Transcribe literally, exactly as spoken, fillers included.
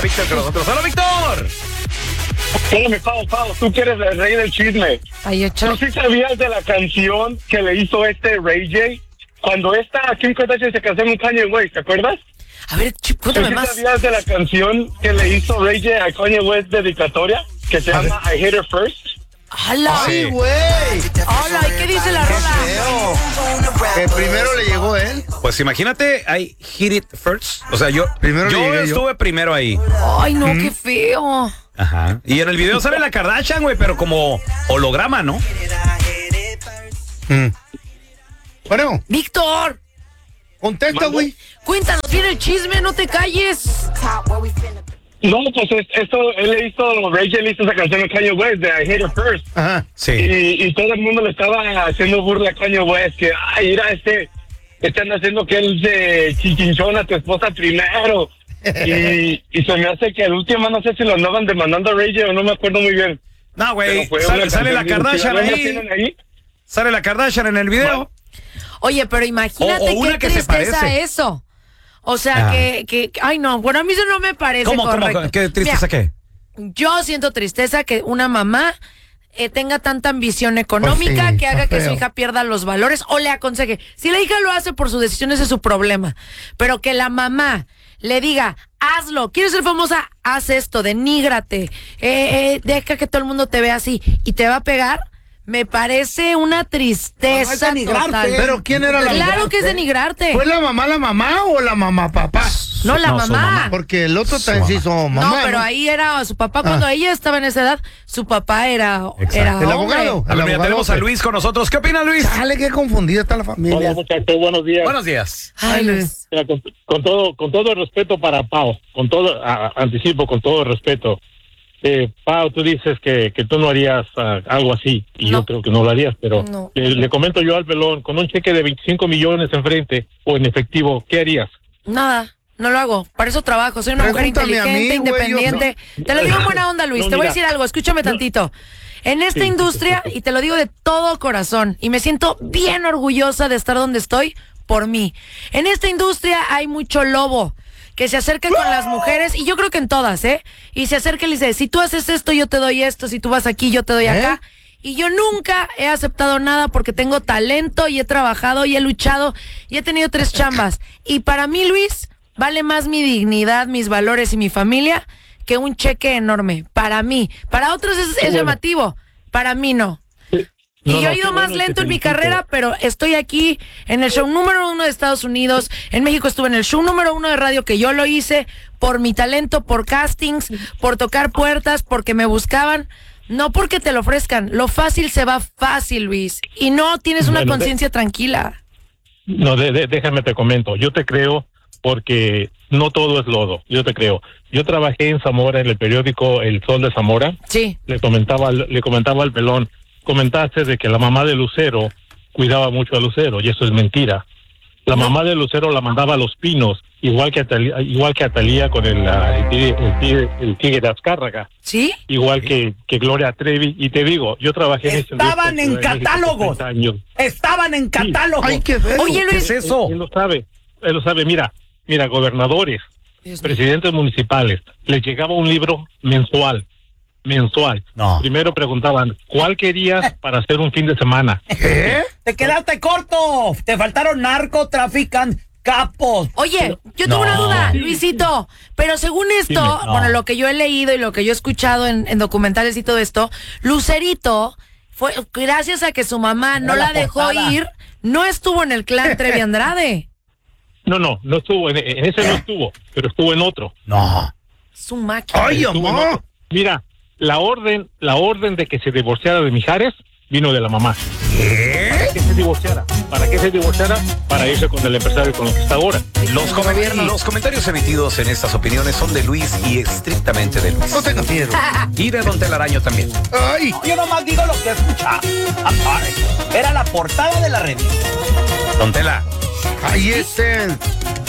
Víctor con nosotros. ¡Hola, Víctor! Espérame, Pau, Pau, tú que eres el rey del chisme. Ay, ¿Tú sí sabías de la canción que le hizo este Ray J? Cuando esta Kim Kardashian se casó con Kanye West, ¿te acuerdas? A ver, ch- cuéntame ¿Tú sí más. sabías de la canción que le hizo Ray J a Kanye West dedicatoria? Que se A llama I Hate Her First. ¡Hala! ¡Ay, güey! ¡Hala! ¿Y qué dice la rola? Que primero le llegó él. Pues imagínate, I hit it first. O sea, yo, Primero le yo llegué yo. estuve primero ahí. Ay, no, qué feo. Ajá. Y en el video sale la Kardashian, güey, pero como holograma, ¿no? Mm. Bueno, Víctor, contesta, güey. cuéntanos bien el chisme, no te calles. No, pues es- esto, él le hizo, Ray J le hizo esa canción a Kanye West de I Hate Her First. Ajá. Sí. Y, y todo el mundo le estaba haciendo burla a Kanye West, que, ay, mira, este, están haciendo que él se chichinchona a tu esposa primero. y, y se me hace que al último, no sé si lo andaban demandando a Ray J o no me acuerdo muy bien. No, güey. Pero fue Sale, una sale la canción bien Kardashian chida. ¿No la ahí. tienen ahí? Sale la Kardashian en el video. Oye, pero imagínate O- o una qué que se tristeza parece. eso. O sea, Ah. que, que, ay no, bueno, a mí eso no me parece ¿Cómo, correcto. cómo? ¿Qué tristeza Mira, qué? yo siento tristeza que una mamá eh, tenga tanta ambición económica Pues sí, que haga está que su feo. hija pierda los valores o le aconseje. Si la hija lo hace por su decisión, ese es su problema. Pero que la mamá le diga, hazlo, quieres ser famosa, haz esto, denígrate, eh, eh, deja que todo el mundo te vea así y te va a pegar, me parece una tristeza No, es denigrarte. total. Pero ¿quién era la Claro mamá? que es denigrarte. ¿Fue la mamá la mamá o la mamá papá? No, la No, su mamá. mamá. Porque el otro Su también se mamá. hizo mamá. No, pero ahí era su papá cuando Ah. ella estaba en esa edad, su papá era, Exacto. era El hombre. abogado. A ver, mira, abogado, tenemos a pues. Luis con nosotros. ¿Qué opina, Luis? Dale, qué confundida está la familia. Hola, muchachos, buenos días. Buenos días. Ay, Luis. Mira, con, con todo con todo el respeto para Pau, con todo, a- anticipo, con todo el respeto. Eh, Pau, tú dices que, que tú no harías ah, algo así, y No. yo creo que no lo harías, pero No. le, le comento yo al pelón, con un cheque de veinticinco millones enfrente o en efectivo, ¿qué harías? Nada, no lo hago. Para eso trabajo. Soy una mujer Pregúntame a inteligente, mí, güey, yo- independiente. Te lo digo en buena onda, Luis. No, te voy a mira. decir algo. Escúchame tantito. En esta Sí, sí, industria, sí, sí. y te lo digo de todo corazón, y me siento bien orgullosa de estar donde estoy por mí. En esta industria hay mucho lobo que se acerca con las mujeres, y yo creo que en todas, ¿eh? Y se acerca y le dice, si tú haces esto, yo te doy esto, si tú vas aquí, yo te doy acá. Y yo nunca he aceptado nada porque tengo talento y he trabajado y he luchado y he tenido tres chambas. Y para mí, Luis, vale más mi dignidad, mis valores y mi familia que un cheque enorme. Para mí. Para otros es, es llamativo. Para mí no. Y No, yo no, he ido qué más bueno, lento te en mi felicito. carrera, pero estoy aquí en el show número uno de Estados Unidos. En México estuve en el show número uno de radio que yo lo hice por mi talento, por castings, por tocar puertas, porque me buscaban. No porque te lo ofrezcan. Lo fácil se va fácil, Luis. Y no tienes una Bueno, de- conciencia tranquila. No, de- de- déjame te comento, yo te creo porque no todo es lodo, yo te creo. Yo trabajé en Zamora, en el periódico El Sol de Zamora, Sí. le comentaba, al- le comentaba al pelón, comentaste de que la mamá de Lucero cuidaba mucho a Lucero, y eso es mentira. La mamá de Lucero la mandaba a Los Pinos, igual que a Talía, igual que a Talía con el, ah, el, tigre, el, tigre, el tigre de Azcárraga, ¿Sí? igual que, que Gloria Trevi, y te digo, yo trabajé en esa Estaban industria en en México catálogos. treinta años. Estaban en catálogos. Ay, qué feo. Oye, ¿Qué Luis. es eso? Él, él lo sabe, él lo sabe, mira, mira, gobernadores, Dios mío. presidentes municipales, les llegaba un libro mensual, mensual. No. Primero preguntaban, ¿cuál querías para hacer un fin de semana? ¿Qué? Te quedaste corto. Te faltaron narcotraficantes, capos. Oye, yo No. tengo una duda, Luisito, pero según esto, Dime. No. bueno, lo que yo he leído y lo que yo he escuchado en, en documentales y todo esto, Lucerito, fue gracias a que su mamá no Era la la dejó portada. ir, no estuvo en el clan Trevi Andrade. No, no, no estuvo, en, en ese no estuvo, pero estuvo en otro. No. Es un máquina. Ay, Estuvo en amor. otro. Mira, la orden, la orden de que se divorciara de Mijares vino de la mamá. ¿Qué? ¿Para qué se divorciara? ¿Para qué se divorciara? Para irse con el empresario con el que está ahora. Los, comen- los comentarios emitidos en estas opiniones son de Luis y estrictamente de Luis. No tengas miedo. Y de Don Telaraño también. Ay. Yo nomás digo lo que escuchaba. I'm sorry. Era la portada de la revista. Don Tela. Ahí estén.